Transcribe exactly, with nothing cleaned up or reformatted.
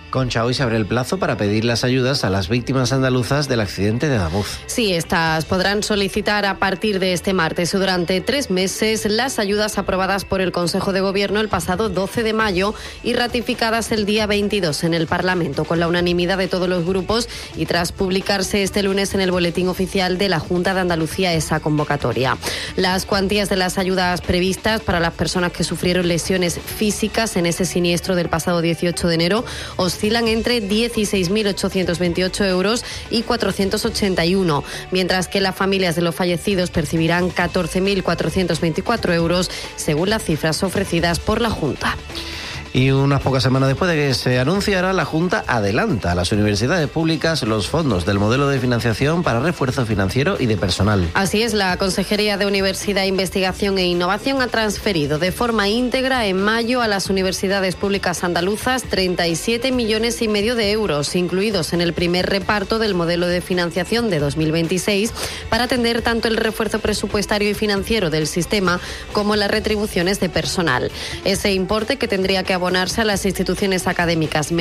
Concha, hoy se abre el plazo para pedir las ayudas a las víctimas andaluzas del accidente de Adamuz. Sí, estas podrán solicitar a partir de este martes o durante tres meses las ayudas aprobadas por el Consejo de Gobierno el pasado doce de mayo y ratificadas el día veintidós en el Parlamento, con la unanimidad de todos los grupos y tras publicarse este lunes en el Boletín Oficial de la Junta de Andalucía esa convocatoria. Las cuantías de las ayudas previstas para las personas que sufrieron lesiones físicas en ese siniestro del pasado dieciocho de enero oscilan entre dieciséis mil ochocientos veintiocho euros y cuatrocientos ochenta y uno, mientras que las familias de los fallecidos percibirán catorce mil cuatrocientos veinticuatro euros, según las cifras ofrecidas por la Junta. Y unas pocas semanas después de que se anunciara, la Junta adelanta a las universidades públicas los fondos del modelo de financiación para refuerzo financiero y de personal. Así es, la Consejería de Universidad, Investigación e Innovación ha transferido de forma íntegra en mayo a las universidades públicas andaluzas treinta y siete millones y medio de euros, incluidos en el primer reparto del modelo de financiación de dos mil veintiséis, para atender tanto el refuerzo presupuestario y financiero del sistema como las retribuciones de personal. Ese importe, que tendría que abonarse a las instituciones académicas